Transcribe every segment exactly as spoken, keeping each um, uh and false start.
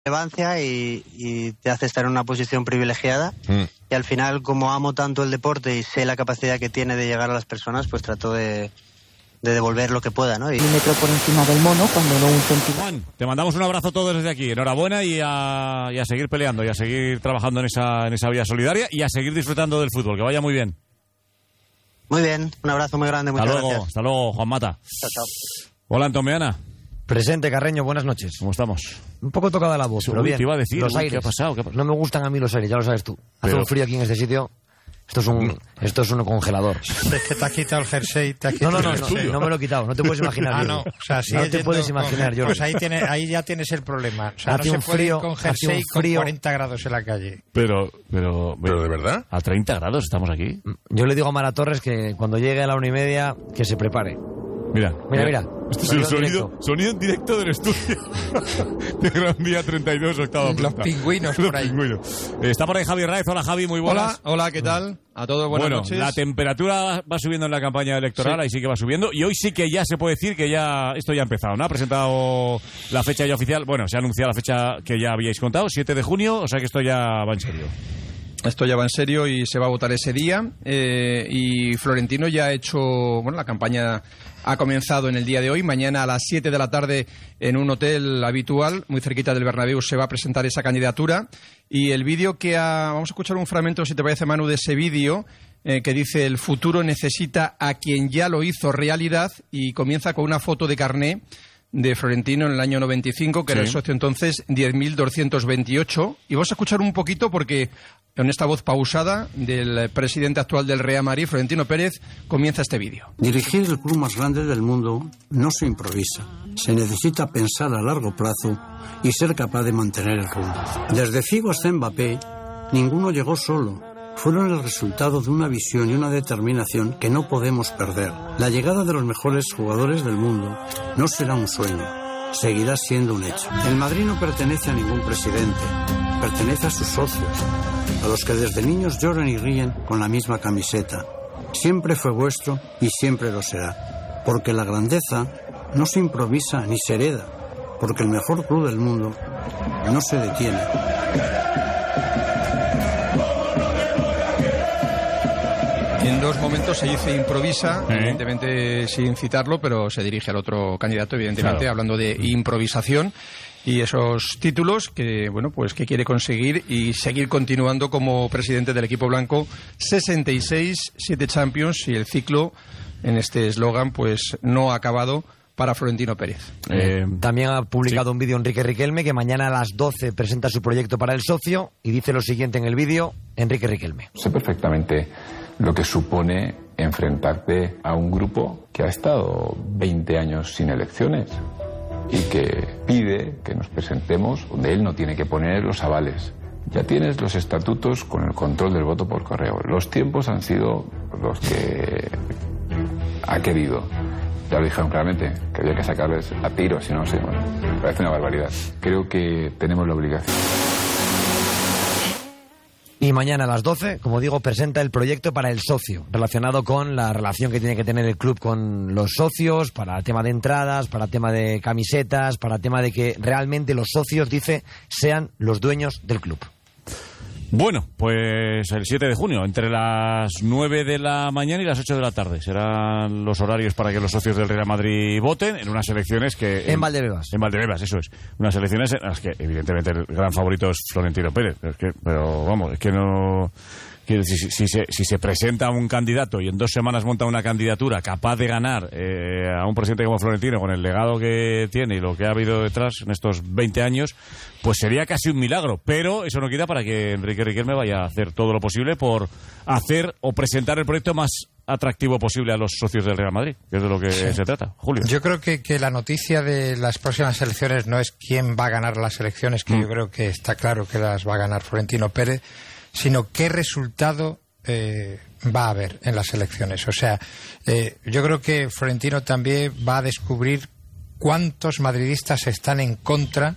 relevancia y, y te hace estar en una posición privilegiada. Mm. Y al final, como amo tanto el deporte y sé la capacidad que tiene de llegar a las personas, pues trato de, de devolver lo que pueda, ¿no? Y un metro por encima del mono, cuando no un centímetro. Juan, te mandamos un abrazo todos desde aquí. Enhorabuena y a, y a seguir peleando y a seguir trabajando en esa, en esa vía solidaria y a seguir disfrutando del fútbol. Que vaya muy bien. Muy bien, un abrazo muy grande, muchas hasta luego, gracias. Hasta luego, Juan Mata. Chao, chao. Hola, Antomeana. Presente, Carreño, buenas noches. ¿Cómo estamos? Un poco tocada la voz, Uy, pero bien. Te iba a decir, los uy, aires. ¿qué ha pasado? ¿Qué ha pasado? No me gustan a mí los aires, ya lo sabes tú. Hace Pero... un frío aquí en este sitio. Esto es un, esto es un congelador. Es que te has quitado el jersey. Te has quitado no, no, no, el no, jersey. no me lo he quitado. No te puedes imaginar. Ah, no. O sea, no te puedes imaginar, con... Jordi. Pues ahí, tiene, ahí ya tienes el problema. O sea, hace no un se puede frío, ir con jersey un frío. con cuarenta grados en la calle. Pero, pero, pero de verdad. A treinta grados estamos aquí. Yo le digo a Mara Torres que cuando llegue a la una y media que se prepare. Mira, mira, mira. Este es el sonido, sonido en directo del estudio de Gran Vía treinta y dos, octava planta. Los pingüinos por ahí. Pingüinos. Está por ahí Javi Raez. Hola, Javi, muy buenas. Hola, hola, ¿qué tal? A todos buenas bueno, noches. La temperatura va subiendo en la campaña electoral, sí. Ahí sí que va subiendo. Y hoy sí que ya se puede decir que ya esto ya ha empezado, ¿no? Ha presentado la fecha ya oficial. Bueno, se ha anunciado la fecha que ya habíais contado, siete de junio, o sea que esto ya va en serio. Esto ya va en serio y se va a votar ese día. Eh, y Florentino ya ha hecho, bueno, la campaña ha comenzado en el día de hoy. Mañana a las siete de la tarde en un hotel habitual, muy cerquita del Bernabéu, se va a presentar esa candidatura. Y el vídeo que ha... Vamos a escuchar un fragmento, si te parece, Manu, de ese vídeo eh, que dice: el futuro necesita a quien ya lo hizo realidad, y comienza con una foto de carné de Florentino en el año noventa y cinco, que sí. Era el socio entonces diez mil doscientos veintiocho. Y vamos a escuchar un poquito porque con esta voz pausada del presidente actual del Real Madrid, Florentino Pérez, comienza este vídeo. Dirigir el club más grande del mundo no se improvisa. Se necesita pensar a largo plazo y ser capaz de mantener el rumbo. Desde Figo hasta Mbappé, ninguno llegó solo. Fueron el resultado de una visión y una determinación que no podemos perder. La llegada de los mejores jugadores del mundo no será un sueño, seguirá siendo un hecho. El Madrid no pertenece a ningún presidente, pertenece a sus socios, a los que desde niños lloran y ríen con la misma camiseta. Siempre fue vuestro y siempre lo será, porque la grandeza no se improvisa ni se hereda, porque el mejor club del mundo no se detiene. En dos momentos se dice improvisa, ¿eh? Evidentemente sin citarlo, pero se dirige al otro candidato, evidentemente, claro. Hablando de improvisación y esos títulos que, bueno, pues que quiere conseguir y seguir continuando como presidente del equipo blanco. sesenta y seis, siete Champions, y el ciclo en este eslogan pues no ha acabado para Florentino Pérez. Eh, También ha publicado sí. un vídeo Enrique Riquelme, que mañana a las doce presenta su proyecto para el socio, y dice lo siguiente en el vídeo, Enrique Riquelme. Sé perfectamente lo que supone enfrentarte a un grupo que ha estado veinte años sin elecciones y que pide que nos presentemos donde él no tiene que poner los avales. Ya tienes los estatutos con el control del voto por correo. Los tiempos han sido los que ha querido. Ya lo dijeron claramente, que había que sacarles a tiro, si no, sí, bueno, parece una barbaridad. Creo que tenemos la obligación. Y mañana a las doce, como digo, presenta el proyecto para el socio, relacionado con la relación que tiene que tener el club con los socios, para el tema de entradas, para el tema de camisetas, para el tema de que realmente los socios, dice, sean los dueños del club. Bueno, pues el siete de junio, entre las nueve de la mañana y las ocho de la tarde. Serán los horarios para que los socios del Real Madrid voten en unas elecciones que... En, en Valdebebas. En Valdebebas, eso es. Unas elecciones en las que, evidentemente, el gran favorito es Florentino Pérez. Es que, pero, vamos, es que no... Si, si, si, se, si se presenta un candidato y en dos semanas monta una candidatura capaz de ganar eh, a un presidente como Florentino, con el legado que tiene y lo que ha habido detrás en estos veinte años, pues sería casi un milagro. Pero eso no quita para que Enrique Riquelme vaya a hacer todo lo posible por hacer o presentar el proyecto más atractivo posible a los socios del Real Madrid, que es de lo que sí. se trata. Julio. Yo creo que, que la noticia de las próximas elecciones no es quién va a ganar las elecciones, que mm. yo creo que está claro que las va a ganar Florentino Pérez, sino qué resultado eh, va a haber en las elecciones. O sea, eh, yo creo que Florentino también va a descubrir cuántos madridistas están en contra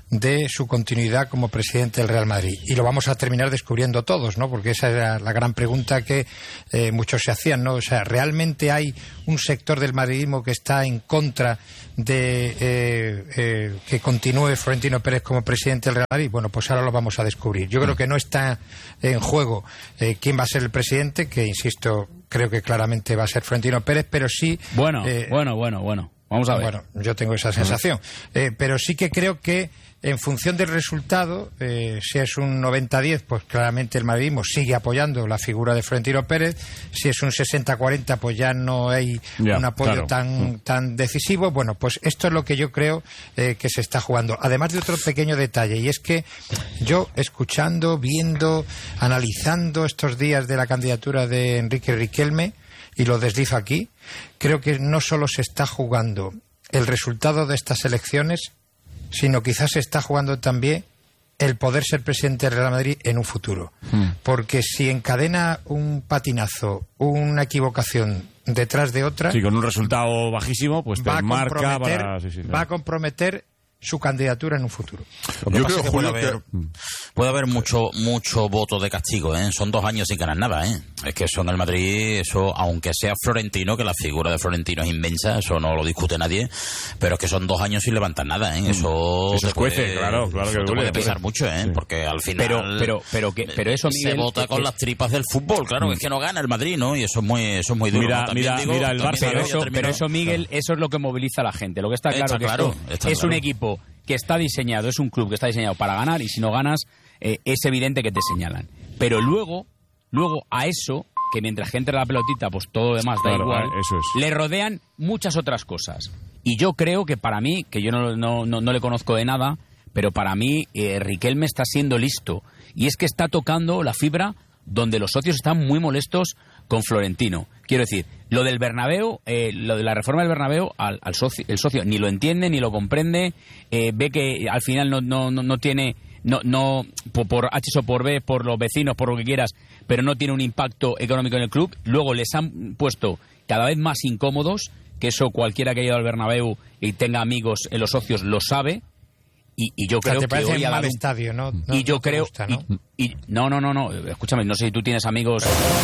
de su continuidad como presidente del Real Madrid. Y lo vamos a terminar descubriendo todos, ¿no? Porque esa era la gran pregunta que eh, muchos se hacían, ¿no? O sea, ¿realmente hay un sector del madridismo que está en contra de eh, eh, que continúe Florentino Pérez como presidente del Real Madrid? Bueno, pues ahora lo vamos a descubrir. Yo creo que no está en juego eh, quién va a ser el presidente, que insisto, creo que claramente va a ser Florentino Pérez, pero sí... Bueno, eh, bueno, bueno, bueno. Vamos a ver. Bueno, yo tengo esa sensación. Eh, pero sí que creo que en función del resultado, eh, si es un noventa diez, pues claramente el madridismo sigue apoyando la figura de Florentino Pérez. Si es un sesenta cuarenta, pues ya no hay ya, un apoyo claro. tan, tan decisivo. Bueno, pues esto es lo que yo creo eh, que se está jugando. Además de otro pequeño detalle, y es que yo, escuchando, viendo, analizando estos días de la candidatura de Enrique Riquelme, y lo deslizo aquí, creo que no solo se está jugando el resultado de estas elecciones, sino quizás se está jugando también el poder ser presidente del Real Madrid en un futuro. Mm. Porque si encadena un patinazo, una equivocación detrás de otra... Sí, con un resultado bajísimo, pues te va a marca para... Sí, sí, va a comprometer su candidatura en un futuro. Lo que Yo pasa creo, es que Julio, puede haber, que... puede haber mucho mucho voto de castigo, ¿eh? Son dos años sin ganar nada, ¿eh? Es que eso en el Madrid, eso, aunque sea Florentino, que la figura de Florentino es inmensa, eso no lo discute nadie, pero es que son dos años sin levantar nada, ¿eh? Eso, eso te puede, cuece, claro, claro eso que te duele, puede pesar sí. mucho, ¿eh? Sí. Porque al final... Pero, pero, pero, que, pero eso, Miguel... Se vota con es... las tripas del fútbol, claro, mm. es que no gana el Madrid, ¿no? Y eso es muy, eso es muy duro. Mira, ¿no? mira, digo, mira el Barça, pero, eso, pero eso, Miguel, eso es lo que moviliza a la gente. Lo que está claro, está que claro esto está es claro. un equipo que está diseñado, es un club que está diseñado para ganar, y si no ganas, eh, es evidente que te señalan. Pero luego, luego a eso, que mientras que entre la pelotita, pues todo lo demás da claro, igual, eso es. le rodean muchas otras cosas. Y yo creo que para mí, que yo no, no, no, no le conozco de nada, pero para mí eh, Riquelme está siendo listo. Y es que está tocando la fibra donde los socios están muy molestos con Florentino. Quiero decir, lo del Bernabéu, eh, lo de la reforma del Bernabéu, al, al socio, el socio ni lo entiende, ni lo comprende, eh, ve que al final no, no, no, no tiene, no, no por, por H o por B, por los vecinos, por lo que quieras, pero no tiene un impacto económico en el club. Luego les han puesto cada vez más incómodos, que eso cualquiera que haya ido al Bernabéu y tenga amigos en los socios lo sabe. Y, y yo creo o sea, te que hoy un ha mal dado un... estadio, ¿no? no y yo no creo gusta, ¿no? Y, y, no, no, no, no. Escúchame, no sé si tú tienes amigos.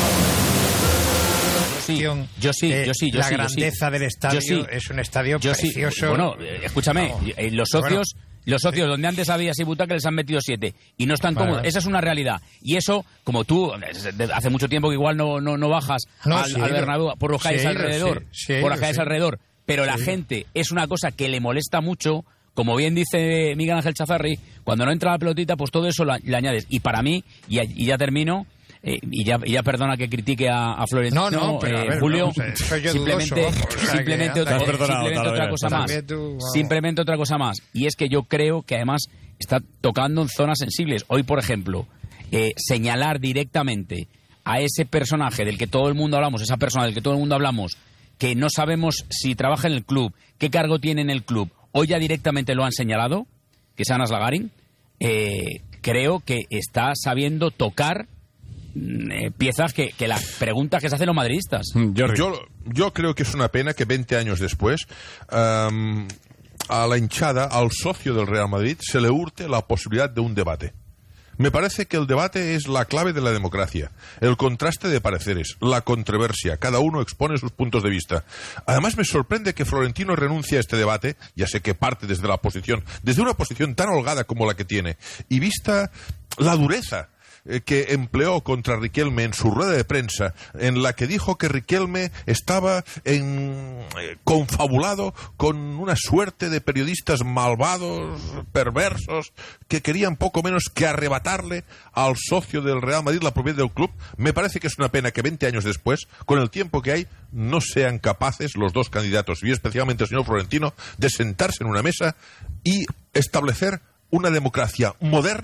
Sí, yo sí, eh, yo sí, yo la sí. La grandeza sí. del estadio sí. es un estadio yo precioso. Sí. Bueno, escúchame, no. los socios, bueno. los socios donde antes había seis butacas les han metido siete y no están cómodos. Vale. Esa es una realidad. Y eso, como tú, hace mucho tiempo que igual no, no, no bajas no, al, sí, al Bernabéu por los calles sí, alrededor, sí, sí, por las calles sí. alrededor, pero sí. la gente es una cosa que le molesta mucho. Como bien dice Miguel Ángel Chazarri, cuando no entra la pelotita, pues todo eso le añades. Y para mí, y, y ya termino, eh, y, ya, y ya perdona que critique a, a Florentino, no, no, pero eh, a ver, Julio, no, soy yo simplemente, dudoso, o sea, simplemente, otra, simplemente otra cosa más. Tú, wow. Simplemente otra cosa más. Y es que yo creo que además está tocando en zonas sensibles. Hoy, por ejemplo, eh, señalar directamente a ese personaje del que todo el mundo hablamos, esa persona del que todo el mundo hablamos, que no sabemos si trabaja en el club, qué cargo tiene en el club, hoy ya directamente lo han señalado, que es Anas Lagarin, eh, creo que está sabiendo tocar eh, piezas que, que las preguntas que se hacen los madridistas. Yo, yo creo que es una pena que veinte años después um, a la hinchada, al socio del Real Madrid, se le hurte la posibilidad de un debate. Me parece que el debate es la clave de la democracia, el contraste de pareceres, la controversia, cada uno expone sus puntos de vista. Además me sorprende que Florentino renuncie a este debate, ya sé que parte desde la posición, desde una posición tan holgada como la que tiene, y vista la dureza que empleó contra Riquelme en su rueda de prensa, en la que dijo que Riquelme estaba en, eh, confabulado con una suerte de periodistas malvados, perversos, que querían poco menos que arrebatarle al socio del Real Madrid la propiedad del club. Me parece que es una pena que veinte años después, con el tiempo que hay, no sean capaces los dos candidatos, y especialmente el señor Florentino, de sentarse en una mesa y establecer una democracia moderna,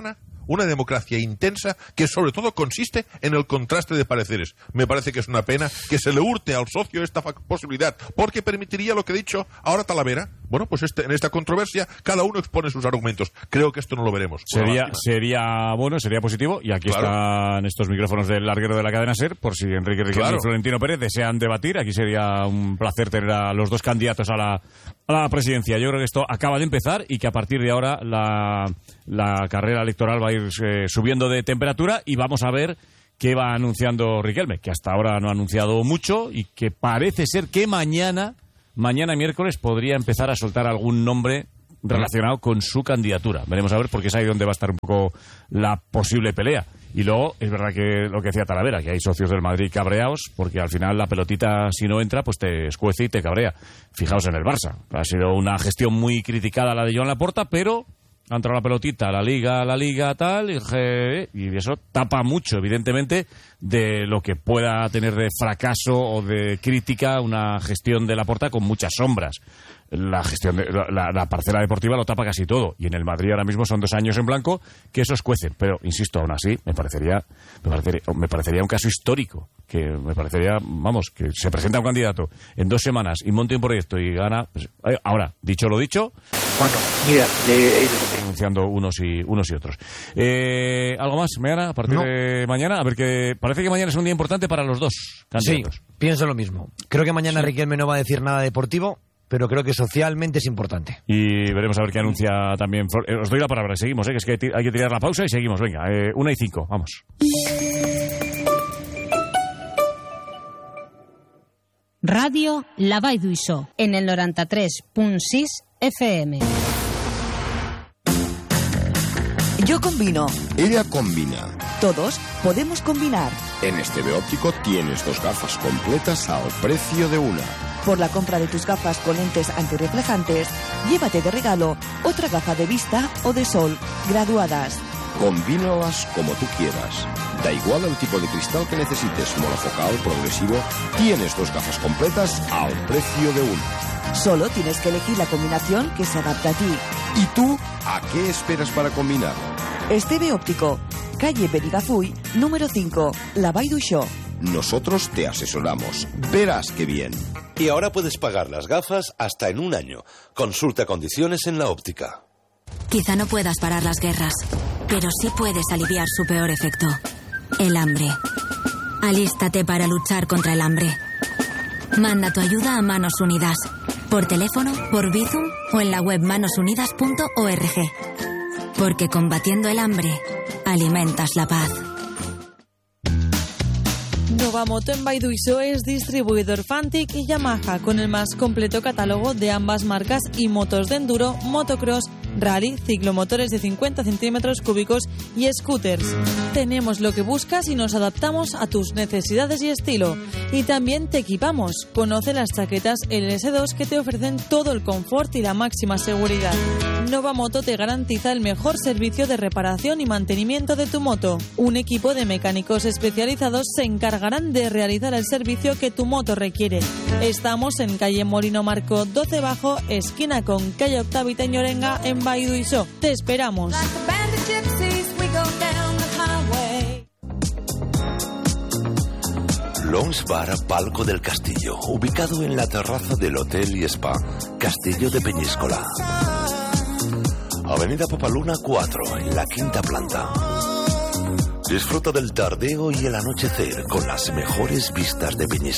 una democracia intensa que sobre todo consiste en el contraste de pareceres. Me parece que es una pena que se le hurte al socio esta posibilidad, porque permitiría lo que he dicho ahora Talavera. Bueno, pues este, en esta controversia cada uno expone sus argumentos. Creo que esto no lo veremos. Sería, sería bueno, sería positivo, y aquí claro. están estos micrófonos del larguero de la cadena SER, por si Enrique Riquelme claro. y Florentino Pérez desean debatir. Aquí sería un placer tener a los dos candidatos a la, a la presidencia. Yo creo que esto acaba de empezar y que a partir de ahora la, la carrera electoral va a ir eh, subiendo de temperatura, y vamos a ver qué va anunciando Riquelme, que hasta ahora no ha anunciado mucho y que parece ser que mañana, mañana miércoles, podría empezar a soltar algún nombre relacionado con su candidatura. Veremos a ver, porque es ahí donde va a estar un poco la posible pelea. Y luego, es verdad que lo que decía Talavera, que hay socios del Madrid cabreados, porque al final la pelotita, si no entra, pues te escuece y te cabrea. Fijaos en el Barça. Ha sido una gestión muy criticada la de Joan Laporta, pero ha entrado la pelotita, la liga, la liga, tal, y, y eso tapa mucho, evidentemente, de lo que pueda tener de fracaso o de crítica una gestión de Laporta con muchas sombras. La gestión de, la, la parcela deportiva lo tapa casi todo, y en el Madrid ahora mismo son dos años en blanco que eso escuecen, pero insisto, aún así me parecería me parecería, me parecería un caso histórico, que me parecería, vamos, que se presenta un candidato en dos semanas y monte un proyecto y gana. Pues, ahora, dicho lo dicho, bueno, mira, de, de, anunciando unos y unos y otros. Eh, ¿Algo más, Meana, a partir no. de mañana? A ver, que parece que mañana es un día importante para los dos candidatos. Sí, pienso lo mismo. Creo que mañana sí. Riquelme no va a decir nada deportivo, pero creo que socialmente es importante. Y veremos a ver qué anuncia también. Os doy la palabra, seguimos, ¿eh? Que es que hay que tirar la pausa y seguimos. Venga, eh, una y cinco, vamos. Ràdio La Vall d'Uixó, en el noranta-tres punt sis F M. Yo combino. Ella combina. Todos podemos combinar. En Esteve Óptico tienes dos gafas completas al precio de una. Por la compra de tus gafas con lentes antirreflejantes, llévate de regalo otra gafa de vista o de sol graduadas. Combínalas como tú quieras. Da igual el tipo de cristal que necesites, monofocal, progresivo, tienes dos gafas completas al precio de una. Solo tienes que elegir la combinación que se adapta a ti. ¿Y tú a qué esperas para combinar? Esteve Óptico, calle Benigazuy, número cinco, La Vall d'Uixó. Nosotros te asesoramos. Verás qué bien. Y ahora puedes pagar las gafas hasta en un año. Consulta condiciones en la óptica. Quizá no puedas parar las guerras, pero sí puedes aliviar su peor efecto, el hambre. Alístate para luchar contra el hambre. Manda tu ayuda a Manos Unidas, por teléfono, por Bizum o en la web manos unidas punto org. Porque combatiendo el hambre, alimentas la paz. Novamoto en Vall d'Uixó es distribuidor Fantic y Yamaha, con el más completo catálogo de ambas marcas y motos de enduro, motocross, rally, ciclomotores de cincuenta centímetros cúbicos y scooters. Tenemos lo que buscas y nos adaptamos a tus necesidades y estilo. Y también te equipamos. Conoce las chaquetas L S dos que te ofrecen todo el confort y la máxima seguridad. Novamoto te garantiza el mejor servicio de reparación y mantenimiento de tu moto. Un equipo de mecánicos especializados se encargarán de realizar el servicio que tu moto requiere. Estamos en calle Molino Marco doce Bajo, esquina con calle Octavita Ñorenga, en Vall d'Uixó. Te esperamos. Lounge Bar Palco del Castillo, ubicado en la terraza del Hotel y Spa Castillo de Peñíscola. Avenida Popaluna cuatro, en la quinta planta. Disfruta del tardeo y el anochecer con las mejores vistas de Peñíscola.